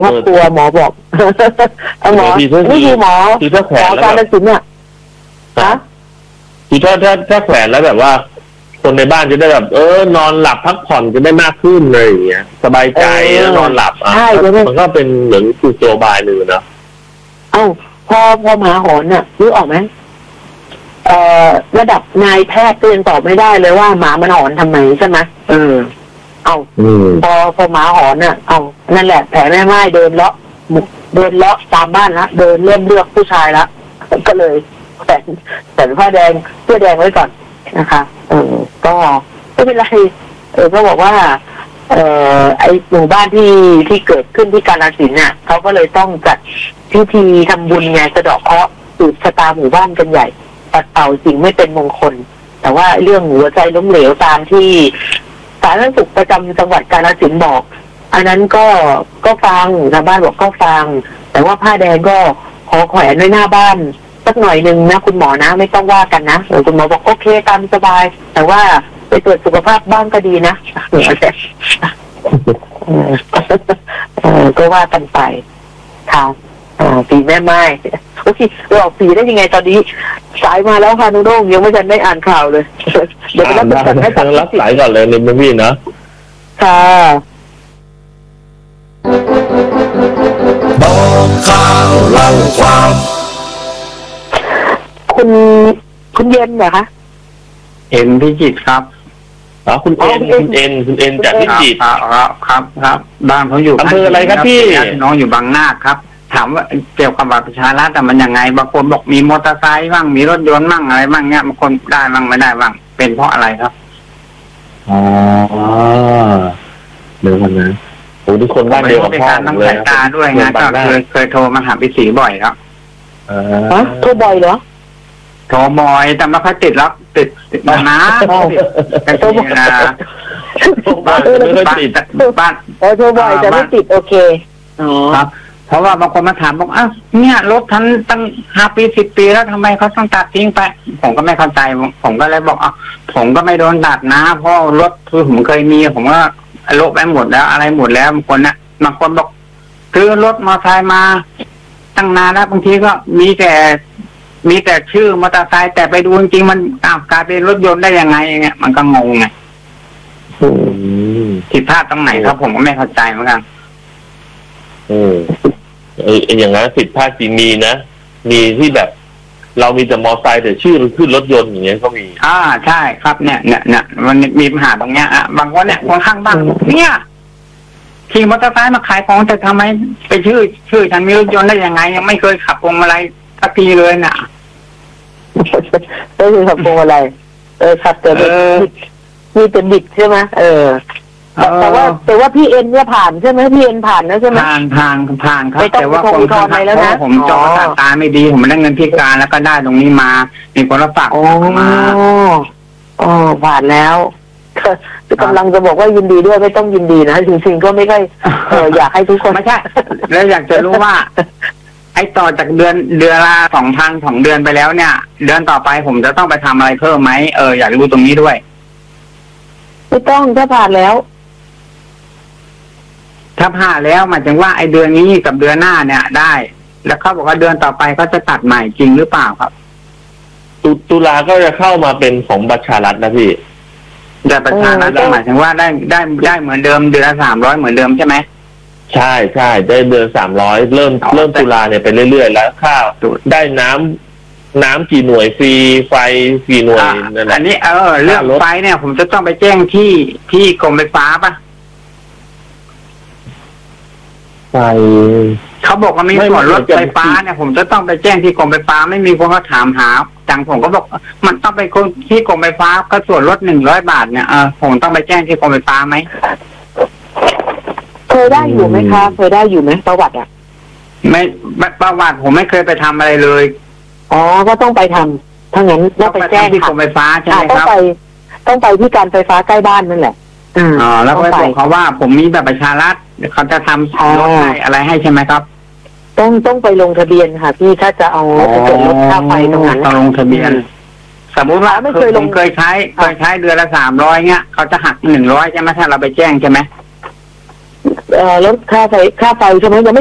น่ากลัวหมอบอกหมอนี่คือหมอการตัดสินเนี่ยนะคือถ้าแขวนแล้วแบบว่าคนในบ้านจะได้แบบนอนหลับพักผ่อนจะได้มากขึ้นเลยอย่างเงี้ยสบายใจแล้วนอนหลับมันก็เป็นเหมือนคือตัวบายหนึ่งเนาะพอหมาหอนน่ะรู้ออกไหมระดับนายแพทย์ก็ยังตอบไม่ได้เลยว่าหมามันหอนทำไมใช่ไหมพอหมาหอนน่ะนั่นแหละแผลแม่ไม้เดินเลาะตามบ้านละเดินเริ่มเลือกผู้ชายละก็เลยแต่ผ้าแดงเสื้อแดงไว้ก่อนนะคะก็ไม่เป็นไรก็บอกว่าไอหมู่บ้านที่เกิดขึ้นที่กาฬสินธุ์น่ะเขาก็เลยต้องจัดพิธีทำบุญไงสะเดาะเคราะห์สืบชะตาหมู่บ้านกันใหญ่ปัดเป่าสิ่งไม่เป็นมงคลแต่ว่าเรื่องหัวใจล้มเหลวตามที่สาธารณสุขประจำจังหวัดกาฬสินธุ์บอกอันนั้นก็ฟังชาวบ้านบอกก็ฟังแต่ว่าผ้าแดงก็ขอแขวนไว้หน้าบ้านสักหน่อยนึงนะคุณหมอนะไม่ต้องว่ากันนะคุณหมอบอกโอเคตามสบายแต่ว่าไปตรวจสุขภาพบ้างก็ดีนะก็ว่ากันไปค่ะปีแม่ไม้โอเคเราออกปีได้ยังไงตอนนี้สายมาแล้วค่ะนุ๊กยังไม่ทันได้อ่านข่าวเลยเดี๋ยวไปรับสายให้ตัดรับสายก่อนเลยในพี่นะค่ะบอกข่าวเล่าความคุณเย็นเหรอคะเอ็นพิจิตรครับคุณเอ็นจากพิจิตรครับบ้านเขาอยู่อำเภออะไรครับพี่น้องอยู่บางนาครับถามว่าเกี่ยวกับบัตรประชารัฐแต่มันยังไงบางคนบอกมีมอเตอร์ไซค์บ้างมีรถยนต์บ้างอะไรบ้างเงี้ยบางคนได้บ้างไม่ได้บ้างเป็นเพราะอะไรครับเดี๋ยวกันนะโอ้ทุกคนบ้านเดียวกับพ่อเลยสายตาด้วยนะก็เคยโทรมาหาพี่ศรีบ่อยครับโทรบ่อยเหรอโทรบ่อยแต่ไม่ค่อยติดแล้วติดนะโทรบ่อยนะบ้านโทรบ่อยแต่ไม่ติดโอเคครับเพราะว่าบางคนมาถามบอกเนี่ยรถทันตั้ง5 ปี10 ปีแล้วทำไมเขาต้องตัดทิ้งไปผมก็ไม่เข้าใจผมก็เลยบอกผมก็ไม่โดนตัดนะเพราะรถคือผมเคยมีผมว่าลบไปหมดแล้วอะไรหมดแล้วบางคนบอกซื้อรถมอเตอร์ไซค์มาตั้งนานแล้วบางทีก็มีแต่ชื่อมอเตอร์ไซค์แต่ไปดูจริงๆมันกลายเป็นรถยนต์ได้ยังไงเงี้ยมันก็งงไงผิดพลาดตรงไหนครับผมก็ไม่เข้าใจเหมือนกันอย่างนั้นผิดพลาดจริงมีนะมีที่แบบเรามีแต่มอเตอร์ไซค์แต่ชื่อมันขึ้นรถยนต์อย่างเงี้ยก็มีใช่ครับเนี่ยมันมีปัญหาตรงเนี้ยบางคนเนี่ยคนข้างบ้านเนี่ยขี่มอเตอร์ไซค์มาขายของแต่ทำไมไปชื่อฉันมีรถยนต์ได้ยังไงยังไม่เคยขับพวงมาลัยสักทีเลยน่ะไม่เคยขับพวงมาลัยขับแต่มีแต่บิดใช่ไหมแต่ว่าพี่เอ็นเนี่ยผ่านใช่ไหมพี่เอ็นผ่านนะใช่ไหมผ่านครับแต่ว่าคนข้างบ้านผมจอตาไม่ดีผมไม่ได้เงินพิการแล้วก็ได้ตรงนี้มามีคนรับฝากมาผ่านแล้วกำลังจะบอกว่ายินดีด้วยไม่ต้องยินดีนะจริงๆก็ไม่ค่อยอยากให้ทุกคนไม่ใช่แล้วอยากจะรู้ว่าไอ้ต่อจากเดือนละ2,000 2 เดือนไปแล้วเนี่ยเดือนต่อไปผมจะต้องไปทำอะไรเพิ่มไหมอยากรู้ตรงนี้ด้วยไม่ต้องถ้าผ่านแล้วถ้าผ่านแล้วหมายถึงว่าไอ้เดือนนี้กับเดือนหน้าเนี่ยได้แล้วเขาบอกว่าเดือนต่อไปเขาจะตัดใหม่จริงหรือเปล่าครับตุลาก็จะเข้ามาเป็นของประชารัฐนะพี่แต่ประชารัฐหมายถึงว่าได้เหมือนเดิมเดือนละ300เหมือนเดิมใช่ไหมใช่ได้เดือน300เริ่มตุลาเนี่ยไปเรื่อยๆแล้วค่าได้น้ำกี่หน่วยฟรีไฟกี่หน่วยนั่นแหละอันนี้เรื่องไฟเนี่ยผมจะต้องไปแจ้งที่กรมไฟฟ้าป่ะไฟเขาบอกว่ามีส่วนลดไฟฟ้าเนี่ยผมจะต้องไปแจ้งที่กรมไฟฟ้าไม่มีคนก็ถามหาจังผมก็บอกมันต้องไปที่กรมไฟฟ้าก็ส่วนลด100 บาทเนี่ยผมต้องไปแจ้งที่กรมไฟฟ้าไหมเคยได้อยู่ไหมคะเคยได้อยู่ไหมประวัติไม่ประวัติผมไม่เคยไปทำอะไรเลยก็ต้องไปทำถ้างั้นต้องไปแจ้งที่กรมไฟฟ้าใช่ไหมครับต้องไปที่การไฟฟ้าใกล้บ้านนั่นแหละแล้วก็บอกเขาว่าผมมีแบบประชารัฐเขาจะทำรถให้อะไรให้ใช่ไหมครับต้องไปลงทะเบียนค่ะพี่ถ้าจะเอาส่วนลดค่าไฟตรงนั้นต้องลงทะเบียนสมมุติว่าผมเคยใช้เดือนละ300เงี้ยเขาจะหัก100ใช่ไหมถ้าเราไปแจ้งใช่ไหมลดค่าไฟใช่ไหมยังไม่